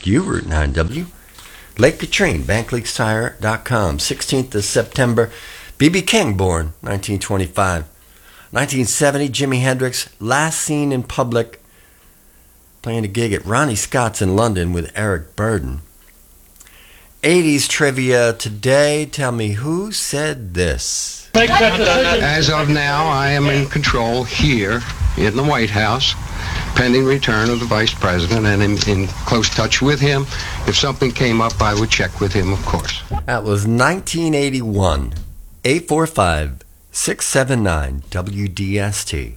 Woodstock U, Route 9W. Lake Katrine, VanCleekTire.com. 16th of September, B.B. King, born 1925. 1970, Jimi Hendrix, last seen in public, playing a gig at Ronnie Scott's in London with Eric Burdon. 80s trivia today. Tell me who said this. As of now, I am in control here in the White House, pending return of the Vice President, and in close touch with him. If something came up, I would check with him, of course. That was 1981. 845-679 WDST.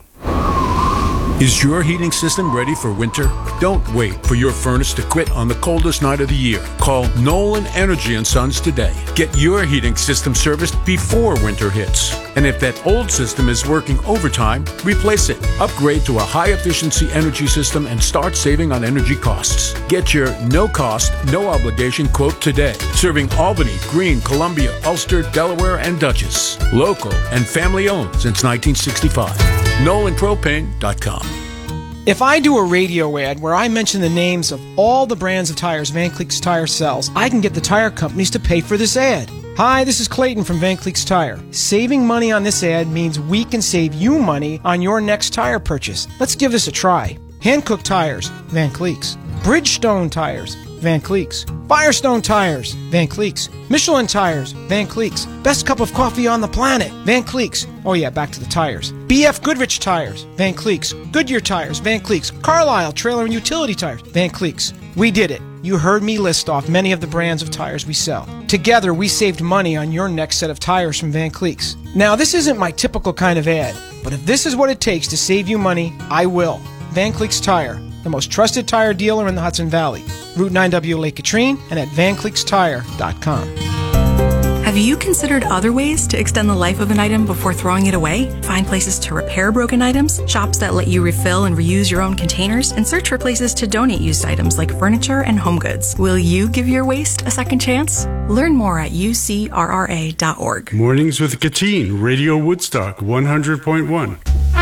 Is your heating system ready for winter? Don't wait for your furnace to quit on the coldest night of the year. Call Nolan Energy & Sons today. Get your heating system serviced before winter hits. And if that old system is working overtime, replace it. Upgrade to a high-efficiency energy system and start saving on energy costs. Get your no-cost, no-obligation quote today. Serving Albany, Greene, Columbia, Ulster, Delaware, and Dutchess. Local and family-owned since 1965. NolanPropane.com. If I do a radio ad where I mention the names of all the brands of tires Van Cleek's Tire sells, I can get the tire companies to pay for this ad. Hi, this is Clayton from Van Cleek's Tire. Saving money on this ad means we can save you money on your next tire purchase. Let's give this a try. Hankook Tires, Van Cleek's. Bridgestone Tires, Van Cleek's. Firestone Tires, Van Cleek's. Michelin Tires, Van Cleek's. Best cup of coffee on the planet, Van Cleek's. Oh yeah, back to the tires. BF Goodrich Tires, Van Cleek's. Goodyear Tires, Van Cleek's. Carlisle Trailer and Utility Tires, Van Cleek's. We did it. You heard me list off many of the brands of tires we sell. Together, we saved money on your next set of tires from Van Cleek's. Now, this isn't my typical kind of ad, but if this is what it takes to save you money, I will. Van Cleek's Tire, the most trusted tire dealer in the Hudson Valley. Route 9W Lake Katrine and at VanCleeksTire.com. Have you considered other ways to extend the life of an item before throwing it away? Find places to repair broken items, shops that let you refill and reuse your own containers, and search for places to donate used items like furniture and home goods. Will you give your waste a second chance? Learn more at ucrra.org. Mornings with Katine, Radio Woodstock 100.1.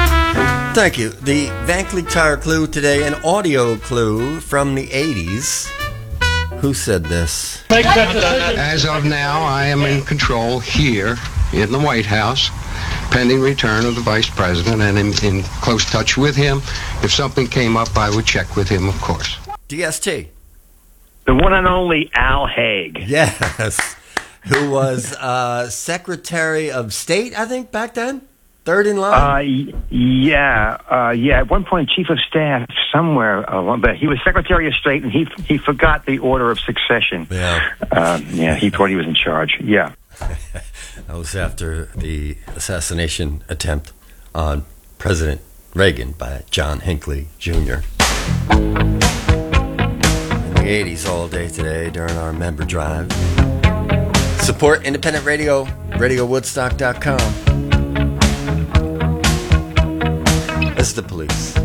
Thank you. The Van Cleek Tire clue today, an audio clue from the 80s. Who said this? As of now, I am in control here in the White House, pending return of the Vice President, and in close touch with him. If something came up, I would check with him, of course. DST. The one and only Al Haig. Yes. Who was Secretary of State, I think, back then? Third in line? Yeah. At one point, Chief of Staff somewhere. But he was Secretary of State, and he forgot the order of succession. Yeah. He thought he was in charge. Yeah. That was after the assassination attempt on President Reagan by John Hinckley Jr. In the 80s all day today during our member drive. Support independent radio, RadioWoodstock.com. This is the Police.